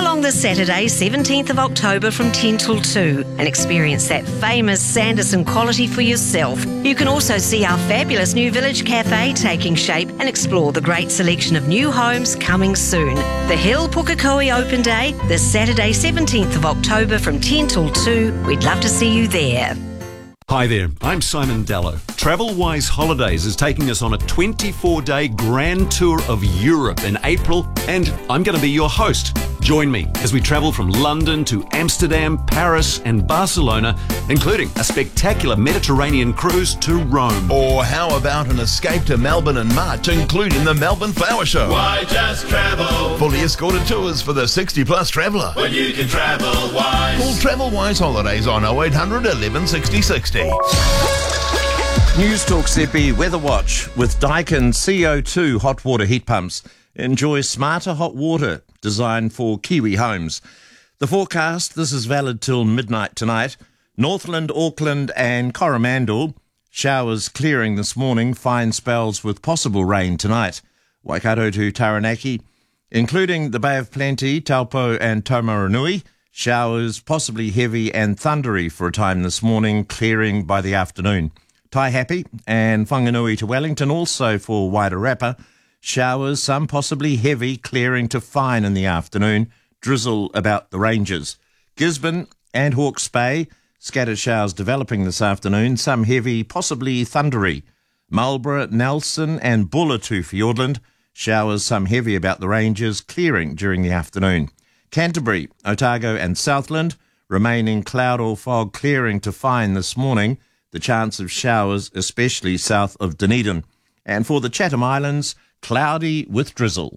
along this Saturday, 17th of October from 10 till 2 and experience that famous Sanderson quality for yourself. You can also see our fabulous new Village Cafe taking shape and explore the great selection of new homes coming soon. The Hill Pukekohe Open Day, this Saturday, 17th of October from 10 till 2. We'd love to see you there. Hi there, I'm Simon Dallow. TravelWise Holidays is taking us on a 24-day grand tour of Europe in April, and I'm going to be your host. Join me as we travel from London to Amsterdam, Paris and Barcelona, including a spectacular Mediterranean cruise to Rome. Or how about an escape to Melbourne in March, including the Melbourne Flower Show? Why just travel? Fully escorted tours for the 60-plus traveller. When you can travel wise. Call TravelWise Holidays on 0800 11 60 60. News Talk ZB Weather Watch with Daikin CO2 hot water heat pumps. Enjoy smarter hot water designed for Kiwi homes. The forecast, this is valid till midnight tonight. Northland, Auckland and Coromandel. Showers clearing this morning, fine spells with possible rain tonight. Waikato to Taranaki, including the Bay of Plenty, Taupo and Taumarunui. Showers possibly heavy and thundery for a time this morning, clearing by the afternoon. Taihape and Whanganui to Wellington, also for Wairarapa. Showers, some possibly heavy, clearing to fine in the afternoon. Drizzle about the ranges. Gisborne and Hawke's Bay, scattered showers developing this afternoon. Some heavy, possibly thundery. Marlborough, Nelson and Buller to Fiordland. Showers, some heavy about the ranges, clearing during the afternoon. Canterbury, Otago and Southland, remaining cloud or fog, clearing to fine this morning. The chance of showers, especially south of Dunedin. And for the Chatham Islands, cloudy with drizzle.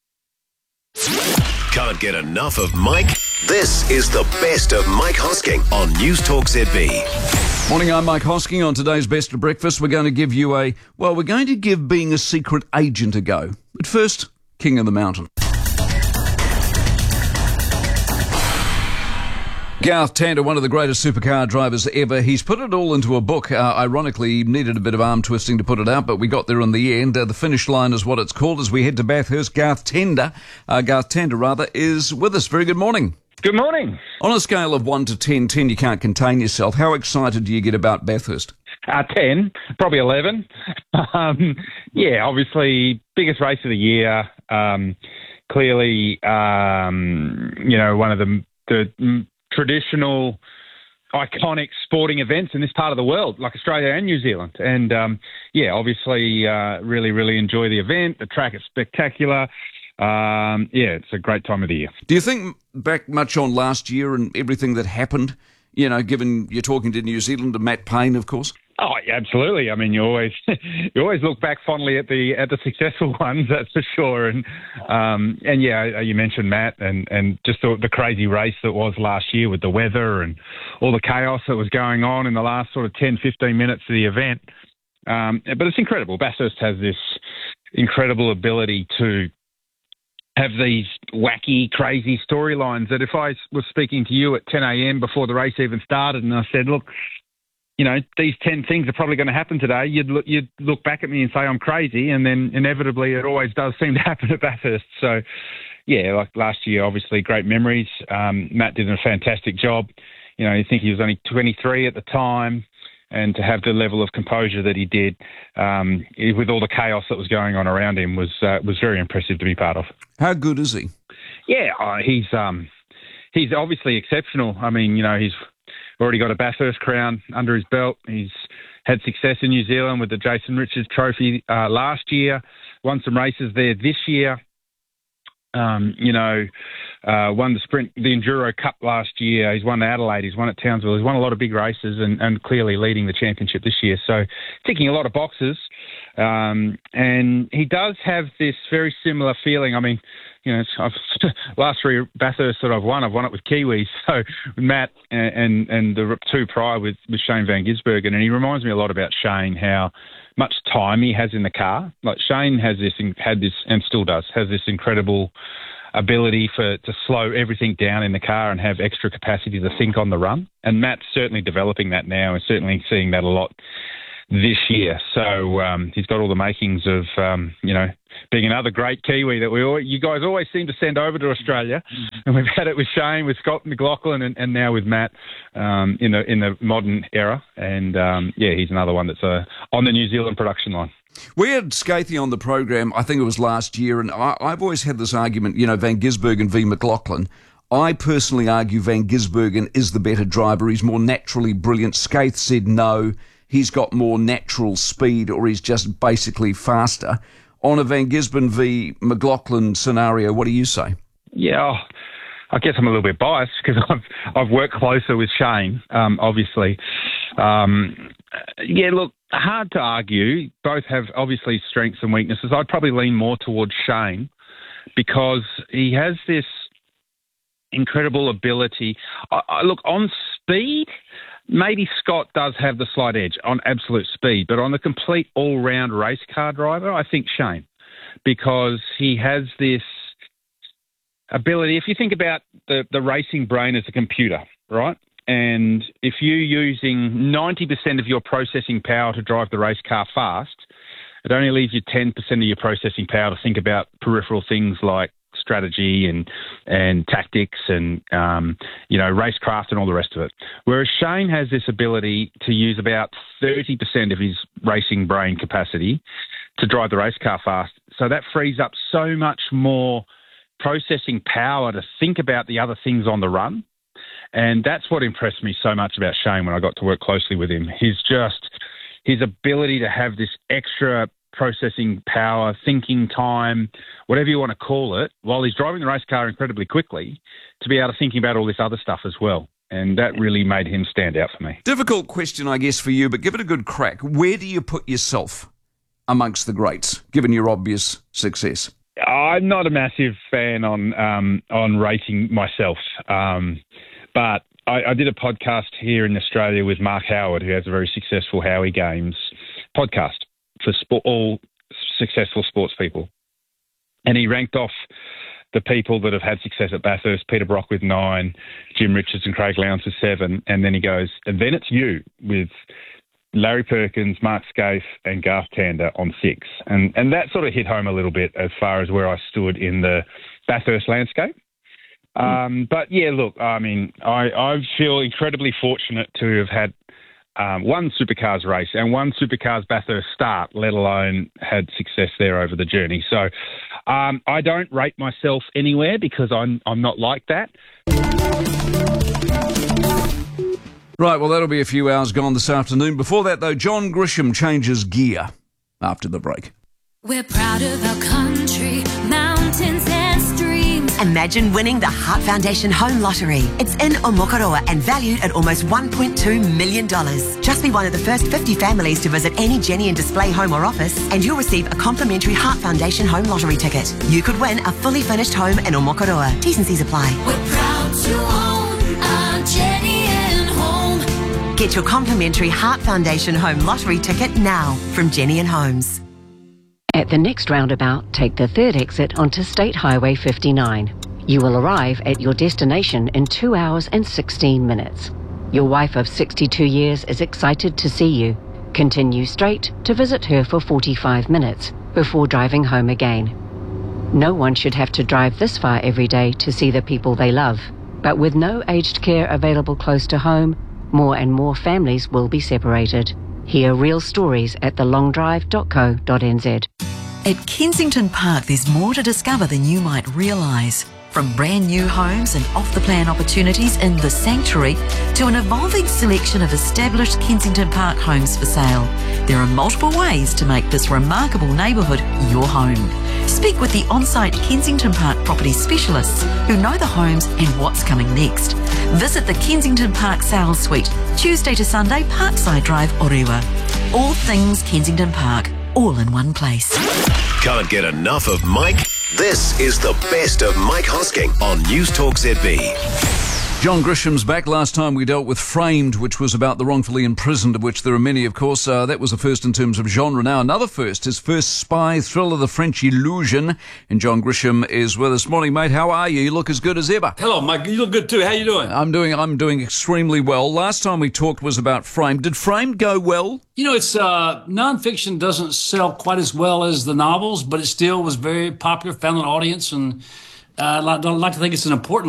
Can't get enough of Mike? This is the best of Mike Hosking on News Talk ZB. Morning, I'm Mike Hosking. On today's Best of Breakfast, we're going to give you we're going to give being a secret agent a go. But first, King of the Mountain. Garth Tander, one of the greatest supercar drivers ever. He's put it all into a book. Ironically, he needed a bit of arm twisting to put it out, but we got there in the end. The finish line is what it's called as we head to Bathurst. Garth Tander, is with us. Very good morning. Good morning. On a scale of 1 to 10, 10 you can't contain yourself, how excited do you get about Bathurst? 10, probably 11. Obviously, biggest race of the year. Clearly, one of the traditional, iconic sporting events in this part of the world, like Australia and New Zealand. And, obviously, really, really enjoy the event. The track is spectacular. It's a great time of the year. Do you think back much on last year and everything that happened, given you're talking to New Zealand and Matt Payne, of course? Oh, yeah, absolutely. I mean, you always look back fondly at the successful ones, that's for sure. And you mentioned Matt and just the crazy race that was last year with the weather and all the chaos that was going on in the last sort of 10, 15 minutes of the event. But it's incredible. Bathurst has this incredible ability to have these wacky, crazy storylines that if I was speaking to you at 10 a.m. before the race even started and I said, look, these 10 things are probably going to happen today, you'd look back at me and say I'm crazy, and then inevitably it always does seem to happen at Bathurst. So, like last year, obviously great memories. Matt did a fantastic job. You think he was only 23 at the time, and to have the level of composure that he did with all the chaos that was going on around him was very impressive to be part of. How good is he? Yeah, he's obviously exceptional. I mean, he's already got a Bathurst crown under his belt. He's had success in New Zealand with the Jason Richards Trophy last year, won some races there this year. Won the sprint, the Enduro Cup last year. He's won Adelaide. He's won at Townsville. He's won a lot of big races and clearly leading the championship this year. So ticking a lot of boxes. And he does have this very similar feeling. I mean, last three Bathurst that I've won it with Kiwis. So Matt and the two prior with Shane Van Gisbergen. And he reminds me a lot about Shane, how much time he has in the car. Like Shane had this and still does, has this incredible ability to slow everything down in the car and have extra capacity to think on the run. And Matt's certainly developing that now and certainly seeing that a lot this year. So he's got all the makings of, being another great Kiwi that you guys always seem to send over to Australia. And we've had it with Shane, with Scott McLaughlin, and now with Matt in the modern era. And, he's another one that's on the New Zealand production line. We had Skathey on the program, I think it was last year, and I've always had this argument, Van Gisbergen v. McLaughlin. I personally argue Van Gisbergen is the better driver. He's more naturally brilliant. Skaith said no, he's got more natural speed, or he's just basically faster. On a Van Gisbergen v. McLaughlin scenario, what do you say? Yeah, I guess I'm a little bit biased because I've worked closer with Shane, obviously. Look, hard to argue. Both have obviously strengths and weaknesses. I'd probably lean more towards Shane because he has this incredible ability. Look, on speed, maybe Scott does have the slight edge on absolute speed, but on the complete all-round race car driver, I think Shane, because he has this ability. If you think about the racing brain as a computer, right? And if you're using 90% of your processing power to drive the race car fast, it only leaves you 10% of your processing power to think about peripheral things like strategy and tactics and, racecraft and all the rest of it. Whereas Shane has this ability to use about 30% of his racing brain capacity to drive the race car fast. So that frees up so much more processing power to think about the other things on the run. And that's what impressed me so much about Shane when I got to work closely with him. His ability to have this extra processing power, thinking time, whatever you want to call it, while he's driving the race car incredibly quickly, to be able to think about all this other stuff as well. And that really made him stand out for me. Difficult question, I guess, for you, but give it a good crack. Where do you put yourself amongst the greats, given your obvious success? I'm not a massive fan on rating myself, but I did a podcast here in Australia with Mark Howard, who has a very successful Howie Games podcast for all successful sports people. And he ranked off the people that have had success at Bathurst: Peter Brock with 9, Jim Richards and Craig Lowndes with 7. And then he goes, and then it's you with Larry Perkins, Mark Skaife and Garth Tander on 6. And that sort of hit home a little bit as far as where I stood in the Bathurst landscape. But yeah, look, I mean, I feel incredibly fortunate to have had one Supercars race and one Supercars Bathurst start, let alone had success there over the journey. So I don't rate myself anywhere because I'm not like that. Right, well, that'll be a few hours gone this afternoon. Before that, though, John Grisham changes gear after the break. We're proud of our country, mountains and streams. Imagine winning the Heart Foundation Home Lottery. It's in Omokoroa and valued at almost $1.2 million. Just be one of the first 50 families to visit any Jenny and Display home or office, and you'll receive a complimentary Heart Foundation Home Lottery ticket. You could win a fully furnished home in Omokoroa. T's and C's apply. We're proud to own our Jenny and Home. Get your complimentary Heart Foundation Home Lottery ticket now from Jenny and Homes. At the next roundabout, take the third exit onto State Highway 59. You will arrive at your destination in 2 hours and 16 minutes. Your wife of 62 years is excited to see you. Continue straight to visit her for 45 minutes before driving home again. No one should have to drive this far every day to see the people they love. But with no aged care available close to home, more and more families will be separated. Hear real stories at thelongdrive.co.nz. At Kensington Park, there's more to discover than you might realise. From brand new homes and off-the-plan opportunities in The Sanctuary to an evolving selection of established Kensington Park homes for sale, there are multiple ways to make this remarkable neighbourhood your home. Speak with the on-site Kensington Park property specialists who know the homes and what's coming next. Visit the Kensington Park Sales Suite, Tuesday to Sunday, Parkside Drive, Orewa. All things Kensington Park, all in one place. Can't get enough of Mike? This is the best of Mike Hosking on News Talk ZB. John Grisham's back. Last time we dealt with Framed, which was about the wrongfully imprisoned, of which there are many, of course. That was the first in terms of genre. Now, another first, his first spy thriller, The French Illusion. And John Grisham is with us. Morning, mate. How are you? You look as good as ever. Hello, Mike. You look good too. How you doing? I'm doing extremely well. Last time we talked was about Framed. Did Framed go well? You know, it's nonfiction doesn't sell quite as well as the novels, but it still was very popular, found an audience, and I'd like to think it's an important